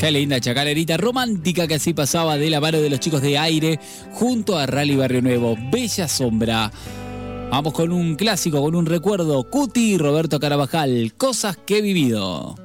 Qué linda chacalerita romántica que así pasaba de la mano de los chicos de Aire junto a Rally Barrio Nuevo. Bella Sombra. Vamos con un clásico, con un recuerdo. Cuti, Roberto Carabajal. Cosas que he vivido.